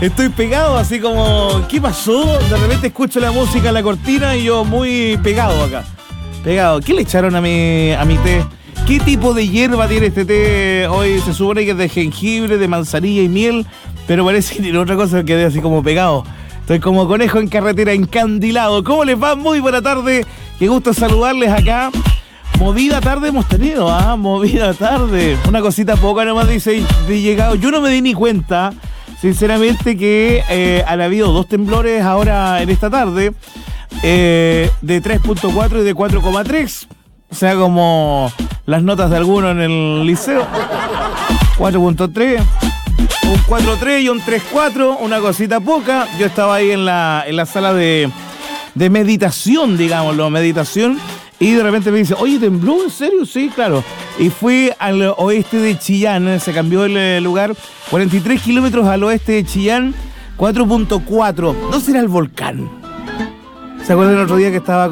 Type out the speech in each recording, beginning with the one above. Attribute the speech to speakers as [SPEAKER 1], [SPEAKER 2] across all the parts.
[SPEAKER 1] Estoy pegado, así como, ¿qué pasó? De repente escucho la música en la cortina y yo muy pegado acá. Pegado. ¿Qué le echaron a mi té? ¿Qué tipo de hierba tiene este té? Hoy se supone que es de jengibre, de manzanilla y miel, pero parece que tiene otra cosa, quedé así como pegado. Estoy como conejo en carretera, encandilado. ¿Cómo les va? Muy buena tarde. Qué gusto saludarles acá. Movida tarde hemos tenido, movida tarde. Una cosita poca nomás dice de llegado. Yo no me di ni cuenta, sinceramente, que han habido 2 temblores ahora en esta tarde, de 3.4 y de 4.3. O sea, como las notas de alguno en el liceo. 4.3, un 4.3 y un 3.4, una cosita poca. Yo estaba ahí en la sala de meditación, digámoslo, meditación. Y de repente me dice, oye, ¿tembló? ¿En serio? Sí, claro. Y fui al oeste de Chillán, se cambió el lugar, 43 kilómetros al oeste de Chillán, 4.4. ¿No será el volcán? ¿Se acuerdan el otro día que estaba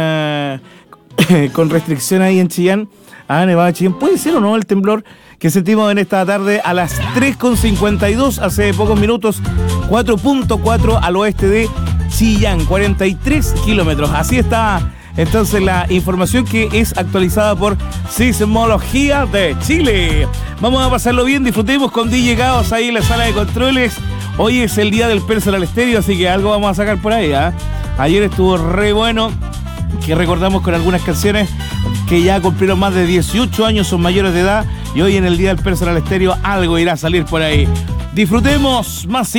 [SPEAKER 1] con restricción ahí en Chillán? Nevado en Chillán. ¿Puede ser o no el temblor que sentimos en esta tarde a las 3.52, hace pocos minutos? 4.4 al oeste de Chillán, 43 kilómetros. Así está entonces la información, que es actualizada por Sismología de Chile. Vamos a pasarlo bien, disfrutemos con DJ Gaos ahí en la sala de controles. Hoy es el día del personal estéreo, así que algo vamos a sacar por ahí, Ayer estuvo re bueno, que recordamos con algunas canciones que ya cumplieron más de 18 años, son mayores de edad, y hoy en el día del personal estéreo algo irá a salir por ahí. Disfrutemos, más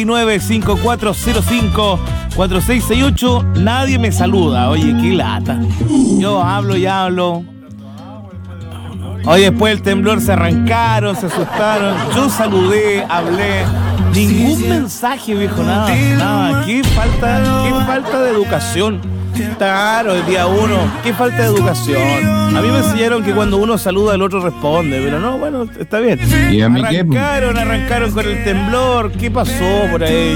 [SPEAKER 1] 569-5405-4668. Nadie me saluda, oye, qué lata. Yo hablo y hablo. Hoy después del temblor se arrancaron, se asustaron. Yo saludé, hablé. Ningún mensaje, viejo, nada. Qué falta de educación. Claro, el día 1, qué falta de educación. A mí me enseñaron que cuando uno saluda el otro responde, pero no, bueno, está bien.
[SPEAKER 2] ¿Y a mí
[SPEAKER 1] arrancaron con el temblor. ¿Qué pasó por ahí?